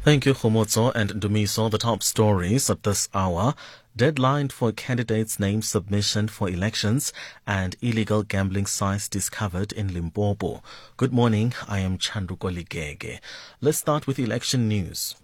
Thank you, Khomotso and Dumiso. The top stories at this hour. Deadline for candidates' name submission for elections and illegal gambling sites discovered in Limpopo. Good morning, I am Chanduko Ligege. Let's start with election news.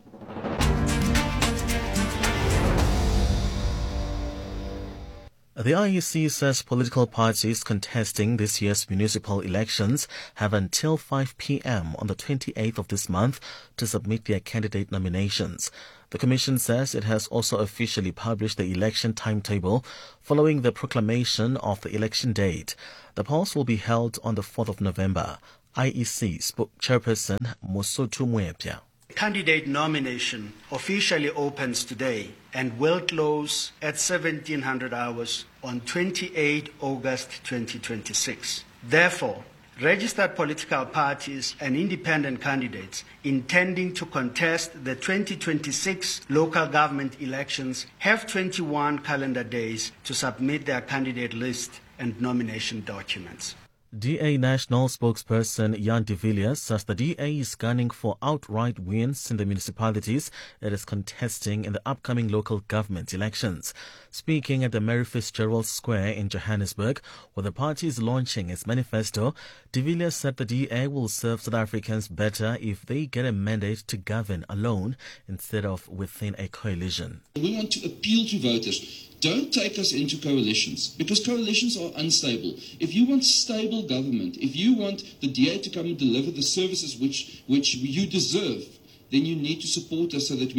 The IEC says political parties contesting this year's municipal elections have until 5 p.m. on the 28th of this month to submit their candidate nominations. The Commission says it has also officially published the election timetable following the proclamation of the election date. The polls will be held on the 4th of November. IEC spokesperson Mosotho Moepya. Candidate nomination officially opens today and will close at 1700 hours on 28 August 2026. Therefore, registered political parties and independent candidates intending to contest the 2026 local government elections have 21 calendar days to submit their candidate list and nomination documents. DA National spokesperson Jan de Villiers says the DA is gunning for outright wins in the municipalities it is contesting in the upcoming local government elections. Speaking at the Mary Fitzgerald Square in Johannesburg, where the party is launching its manifesto, de Villiers said the DA will serve South Africans better if they get a mandate to govern alone instead of within a coalition. We want to appeal to voters. Don't take us into coalitions, because coalitions are unstable. If you want stable government, if you want the DA to come and deliver the services which you deserve, then you need to support us so that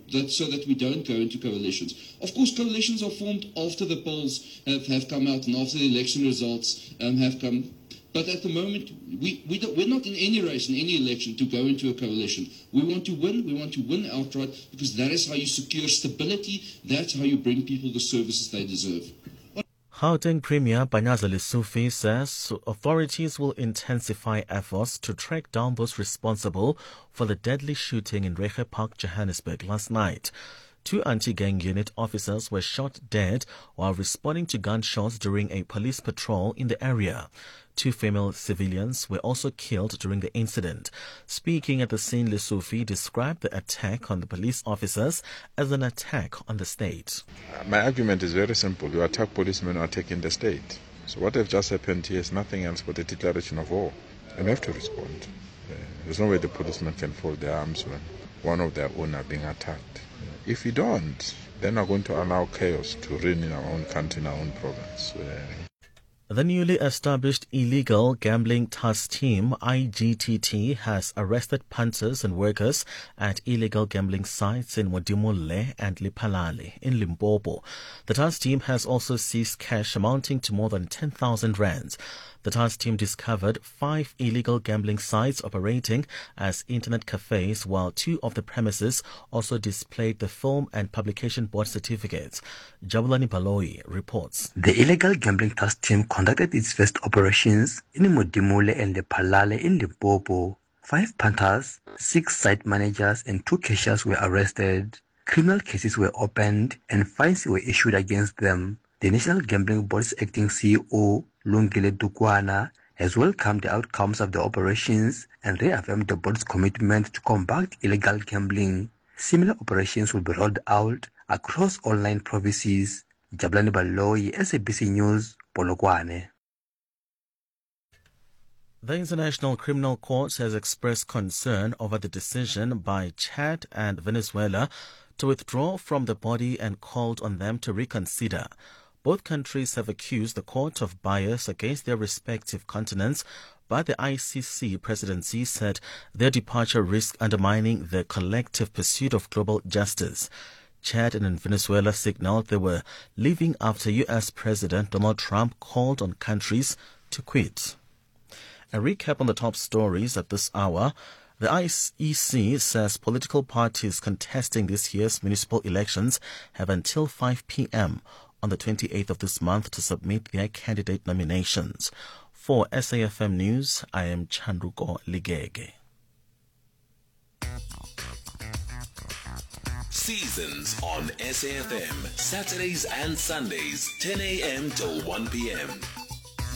we don't go into coalitions. Of course, coalitions are formed after the polls have come out and after the election results have come. But at the moment, we're not in any race, in any election, to go into a coalition. We want to win outright, because that is how you secure stability, that's how you bring people the services they deserve. Gauteng Premier Panyaza Lesufi says authorities will intensify efforts to track down those responsible for the deadly shooting in Reiche Park, Johannesburg last night. 2 anti-gang unit officers were shot dead while responding to gunshots during a police patrol in the area. 2 female civilians were also killed during the incident. Speaking at the scene, Lesufi described the attack on the police officers as an attack on the state. My argument is very simple. You attack policemen or attacking the state. So what has just happened here is nothing else but a declaration of war. And we have to respond. There's no way the policemen can fold their arms when one of their own are being attacked. If we don't, then we're going to allow chaos to reign in our own country, in our own province. The newly established Illegal Gambling Task Team, IGTT, has arrested punters and workers at illegal gambling sites in Modimolle and Lephalale in Limpopo. The task team has also seized cash amounting to more than 10,000 rands. The task team discovered 5 illegal gambling sites operating as internet cafes, while 2 of the premises also displayed the Film and Publication Board certificates. Jabulani Baloyi reports. The illegal gambling task team conducted its first operations in Modimolle and Lephalale in Limpopo. 5 punters, 6 site managers and 2 cashiers were arrested. Criminal cases were opened and fines were issued against them. The National Gambling Board's acting CEO, Lungile Dukwana, has welcomed the outcomes of the operations and reaffirmed the board's commitment to combat illegal gambling. Similar operations will be rolled out across all 9 provinces. Jabulani Baloyi, SABC News, Polokwane. The International Criminal Court has expressed concern over the decision by Chad and Venezuela to withdraw from the body and called on them to reconsider. Both countries have accused the court of bias against their respective continents, but the ICC presidency said their departure risks undermining the collective pursuit of global justice. Chad and Venezuela signaled they were leaving after U.S. President Donald Trump called on countries to quit. A recap on the top stories at this hour. The IEC says political parties contesting this year's municipal elections have until 5 p.m. on the 28th of this month to submit their candidate nominations. For SAFM News, I am Chanduko Ligege. Seasons on SAFM, Saturdays and Sundays, 10 a.m. till 1 p.m.